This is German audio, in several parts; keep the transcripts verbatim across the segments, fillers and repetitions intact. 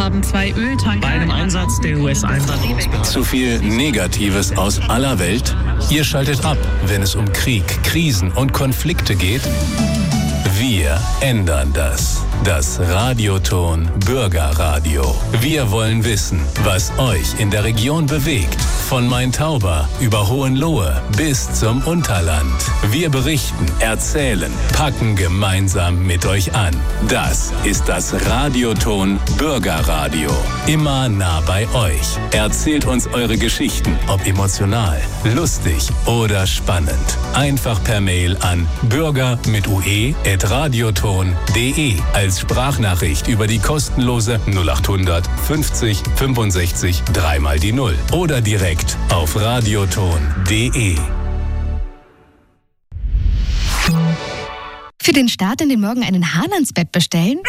haben zwei Öltanker. Bei einem Einsatz der U S-Einsatzbehörde. Zu viel Negatives aus aller Welt? Ihr schaltet ab, wenn es um Krieg, Krisen und Konflikte geht? Wir ändern das. Das Radioton Bürgerradio. Wir wollen wissen, was euch in der Region bewegt. Von Main-Tauber über Hohenlohe bis zum Unterland. Wir berichten, erzählen, packen gemeinsam mit euch an. Das ist das Radioton Bürgerradio. Immer nah bei euch. Erzählt uns eure Geschichten, ob emotional, lustig oder spannend. Einfach per Mail an bürger mit ue at radioton punkt de als Sprachnachricht über die kostenlose null acht hundert fünfzig fünfundsechzig drei mal die null oder direkt auf radioton punkt de. Für den Start in den Morgen einen Hahn ans Bett bestellen?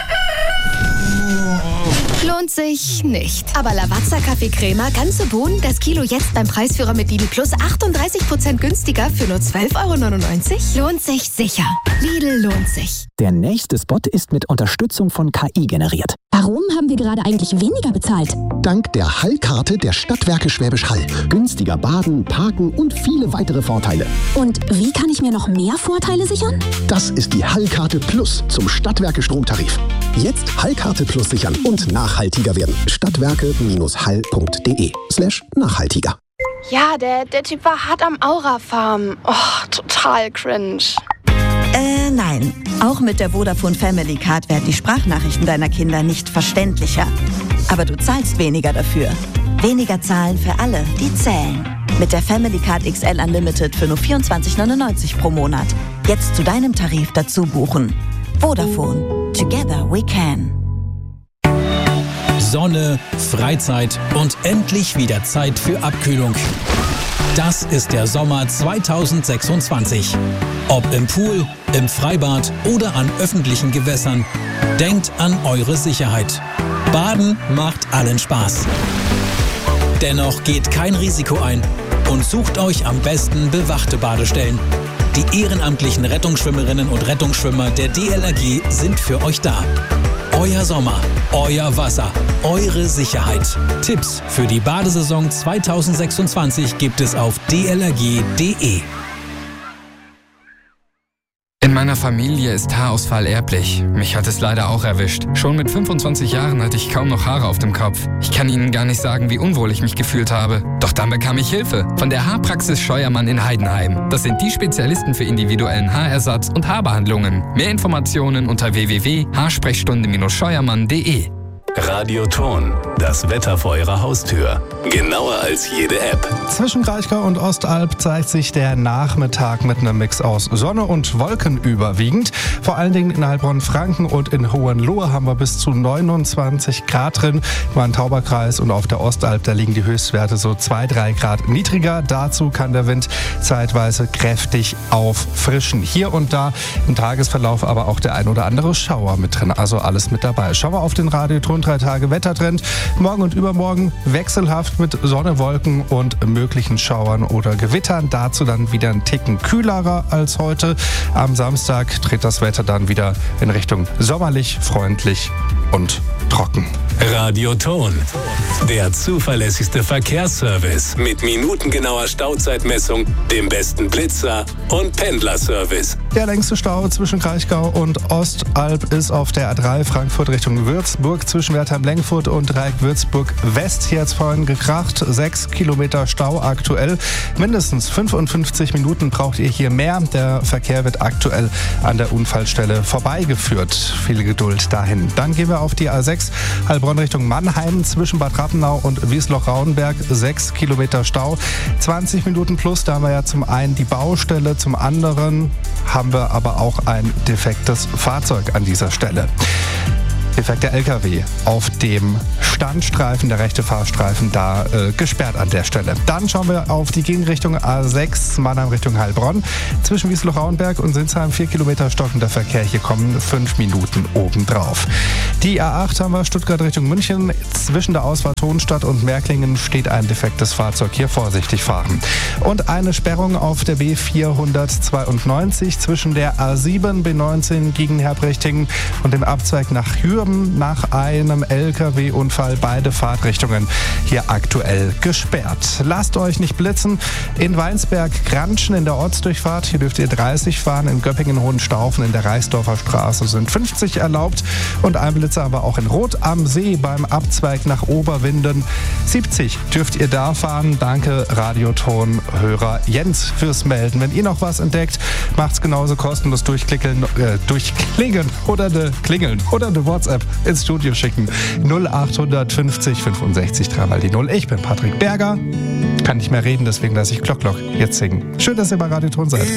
Lohnt sich nicht. Aber Lavazza Kaffeecrema, ganze Bohnen, das Kilo jetzt beim Preisführer mit Lidl Plus achtunddreißig Prozent günstiger für nur zwölf Euro neunundneunzig? Lohnt sich sicher. Lidl lohnt sich. Der nächste Spot ist mit Unterstützung von K I generiert. Warum haben wir gerade eigentlich weniger bezahlt? Dank der Hall-Karte der Stadtwerke Schwäbisch Hall. Günstiger baden, parken und viele weitere Vorteile. Und wie kann ich mir noch mehr Vorteile sichern? Das ist die Hall-Karte Plus zum Stadtwerke Stromtarif. Jetzt Hall-Karte Plus sichern und nachhaltiger werden. Stadtwerke-hall.de slash nachhaltiger. Ja, der, der Typ war hart am Aura-Farm. Oh, total cringe. Äh, nein. Auch mit der Vodafone Family Card werden die Sprachnachrichten deiner Kinder nicht verständlicher. Aber du zahlst weniger dafür. Weniger zahlen für alle, die zählen. Mit der Family Card X L Unlimited für nur vierundzwanzig neunundneunzig pro Monat. Jetzt zu deinem Tarif dazu buchen. Vodafone. Together we can. Sonne, Freizeit und endlich wieder Zeit für Abkühlung. Das ist der Sommer zweitausendsechsundzwanzig. Ob im Pool, im Freibad oder an öffentlichen Gewässern, denkt an eure Sicherheit. Baden macht allen Spaß. Dennoch geht kein Risiko ein und sucht euch am besten bewachte Badestellen. Die ehrenamtlichen Rettungsschwimmerinnen und Rettungsschwimmer der D L R G sind für euch da. Euer Sommer, euer Wasser, eure Sicherheit. Tipps für die Badesaison zweitausendsechsundzwanzig gibt es auf d l r g punkt d e. In meiner Familie ist Haarausfall erblich. Mich hat es leider auch erwischt. Schon mit fünfundzwanzig Jahren hatte ich kaum noch Haare auf dem Kopf. Ich kann Ihnen gar nicht sagen, wie unwohl ich mich gefühlt habe. Doch dann bekam ich Hilfe von der Haarpraxis Scheuermann in Heidenheim. Das sind die Spezialisten für individuellen Haarersatz und Haarbehandlungen. Mehr Informationen unter w w w punkt haarsprechstunde scheuermann punkt de. Radioton, das Wetter vor eurer Haustür. Genauer als jede App. Zwischen Kraichgau und Ostalb zeigt sich der Nachmittag mit einem Mix aus Sonne und Wolken überwiegend. Vor allen Dingen in Heilbronn-Franken und in Hohenlohe haben wir bis zu neunundzwanzig Grad drin. Im Main-Tauber-Kreis und auf der Ostalb, da liegen die Höchstwerte so zwei, drei Grad niedriger. Dazu kann der Wind zeitweise kräftig auffrischen. Hier und da im Tagesverlauf aber auch der ein oder andere Schauer mit drin. Also alles mit dabei. Schauen wir auf den Radioton. Drei Tage Wettertrend. Morgen und übermorgen wechselhaft mit Sonne, Wolken und möglichen Schauern oder Gewittern. Dazu dann wieder ein Ticken kühlerer als heute. Am Samstag dreht das Wetter dann wieder in Richtung sommerlich, freundlich und trocken. Radioton, der zuverlässigste Verkehrsservice mit minutengenauer Stauzeitmessung, dem besten Blitzer und Pendlerservice. Der längste Stau zwischen Kraichgau und Ostalb ist auf der A drei Frankfurt Richtung Würzburg zwischen Wertheim-Lengfurt und Dreieck Würzburg-West. Hier hat's vorhin gekracht. Sechs Kilometer Stau aktuell. Mindestens fünfundfünfzig Minuten braucht ihr hier mehr. Der Verkehr wird aktuell an der Unfallstelle vorbeigeführt. Viel Geduld dahin. Dann gehen wir auf die A sechs Heilbronn Richtung Mannheim zwischen Bad Rappenau und Wiesloch-Rauenberg. Sechs Kilometer Stau. zwanzig Minuten plus. Da haben wir ja zum einen die Baustelle, zum anderen haben wir aber auch ein defektes Fahrzeug an dieser Stelle. Defekter L K W auf dem Standstreifen, der rechte Fahrstreifen, da äh, gesperrt an der Stelle. Dann schauen wir auf die Gegenrichtung A sechs, Mannheim Richtung Heilbronn. Zwischen Wiesloch-Rauenberg und Sinsheim vier Kilometer stockender Verkehr. Hier kommen fünf Minuten obendrauf. Die A acht haben wir Stuttgart Richtung München. Zwischen der Ausfahrt Hohenstadt und Märklingen steht ein defektes Fahrzeug. Hier vorsichtig fahren. Und eine Sperrung auf der B vierhundertzweiundneunzig zwischen der A sieben, B neunzehn gegen Herbrechtingen und dem Abzweig nach Hürm. Torben nach einem L K W-Unfall. Beide Fahrtrichtungen hier aktuell gesperrt. Lasst euch nicht blitzen. In Weinsberg-Granschen in der Ortsdurchfahrt, hier dürft ihr dreißig fahren. In Göppingen-Hohenstaufen in der Reichsdorfer Straße sind fünfzig erlaubt. Und ein Blitzer aber auch in Rot am See beim Abzweig nach Oberwinden. siebzig dürft ihr da fahren. Danke, Radioton-Hörer Jens, fürs Melden. Wenn ihr noch was entdeckt, macht's genauso kostenlos. Durchklicken, äh, durchklingen oder eine Klingeln oder eine WhatsApp ins Studio schicken. null acht fünfzig fünfundsechzig drei mal die null. Ich bin Patrick Berger. Kann nicht mehr reden, deswegen lasse ich Glock Glock jetzt singen. Schön, dass ihr bei Radioton seid.